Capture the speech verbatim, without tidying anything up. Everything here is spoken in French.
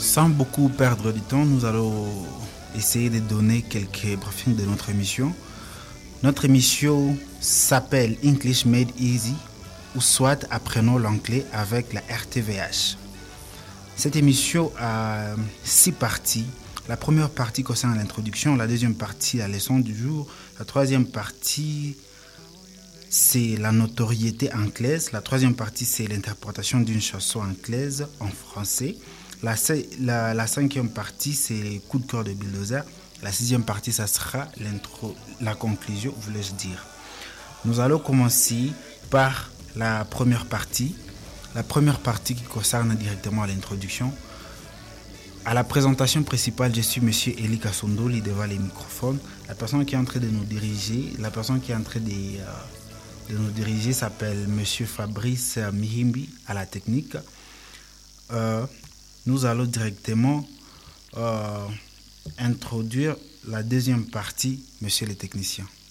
Sans beaucoup perdre du temps, nous allons essayer de donner quelques briefings de notre émission. Notre émission s'appelle English Made Easy ou soit Apprenons l'anglais avec la R T V H. Cette émission a six parties. La première partie concerne l'introduction, la deuxième partie la leçon du jour, la troisième partie c'est la notoriété anglaise, la troisième partie c'est l'interprétation d'une chanson anglaise en français, la, la, la cinquième partie c'est les coups de cœur de Bulldozer, la sixième partie ça sera l'intro, la conclusion voulais-je dire. Nous allons commencer par la première partie, la première partie qui concerne directement l'introduction. À la présentation principale, je suis Monsieur Eli Kasondoli devant les microphones. La personne qui est en train de nous diriger, la personne qui est en train de, euh, de nous diriger s'appelle Monsieur Fabrice Mihimbi à la technique. Euh, nous allons directement euh, introduire la deuxième partie, Monsieur le technicien.